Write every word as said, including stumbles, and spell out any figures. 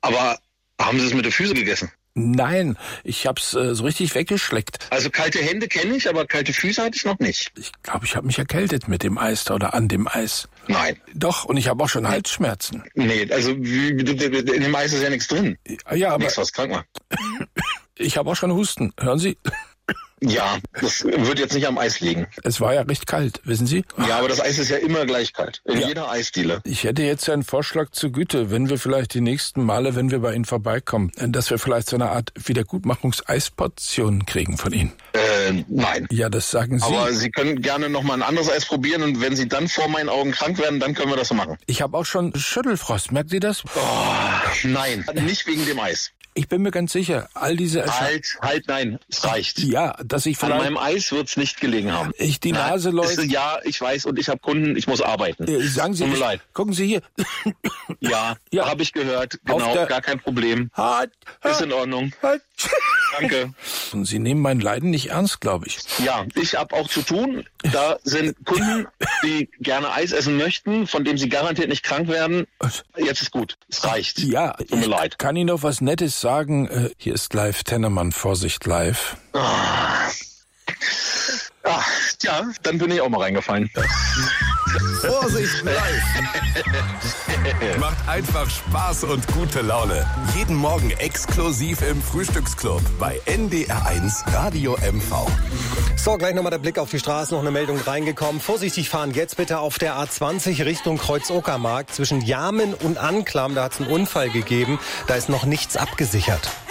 Aber haben Sie es mit den Füßen gegessen? Nein, ich hab's äh, so richtig weggeschleckt. Also kalte Hände kenne ich, aber kalte Füße hatte ich noch nicht. Ich glaube, ich habe mich erkältet mit dem Eis oder an dem Eis. Nein. Doch, und ich habe auch schon Halsschmerzen. Nee, also wie, in dem Eis ist ja nichts drin. Ja, aber Nichts, was krank macht. ich habe auch schon Husten. Hören Sie? Ja, das wird jetzt nicht am Eis liegen. Es war ja recht kalt, wissen Sie? Ja, aber das Eis ist ja immer gleich kalt. In Ja. jeder Eisdiele. Ich hätte jetzt einen Vorschlag zur Güte, wenn wir vielleicht die nächsten Male, wenn wir bei Ihnen vorbeikommen, dass wir vielleicht so eine Art Wiedergutmachungs-Eisportion kriegen von Ihnen. Äh, nein. Ja, das sagen Sie. Aber Sie können gerne noch mal ein anderes Eis probieren und wenn Sie dann vor meinen Augen krank werden, dann können wir das so machen. Ich habe auch schon Schüttelfrost, merkt Sie das? Oh, nein, nicht wegen dem Eis. Ich bin mir ganz sicher, all diese Ersche- Halt, halt, nein, es reicht. Ja, dass ich An vielleicht meinem Eis wird's nicht gelegen haben. ich die Na, Nase läuft. ist- Ja, ich weiß und ich habe Kunden, ich muss arbeiten. Äh, Sagen Sie, Tut mir ich, leid. gucken Sie hier. Ja, Ja. habe ich gehört. Auf Genau, der- gar kein Problem. Halt, Ist in Ordnung. halt. Danke. Und Sie nehmen mein Leiden nicht ernst, glaube ich. Ja, ich habe auch zu tun. Da sind Kunden, die gerne Eis essen möchten, von dem sie garantiert nicht krank werden. Jetzt ist gut. Es reicht. Ja, Tut mir ich leid. kann Ihnen noch was Nettes sagen. Äh, Hier ist live Tennemann, Vorsicht live. Ah, ja, dann bin ich auch mal reingefallen. Vorsicht live. Macht einfach Spaß und gute Laune. Jeden Morgen exklusiv im Frühstücksclub bei N D R eins Radio M V. So, gleich nochmal der Blick auf die Straße, noch eine Meldung reingekommen. Vorsichtig fahren jetzt bitte auf der A zwanzig Richtung Kreuz-Uckermark zwischen Jamen und Anklam. Da hat es einen Unfall gegeben, da ist noch nichts abgesichert.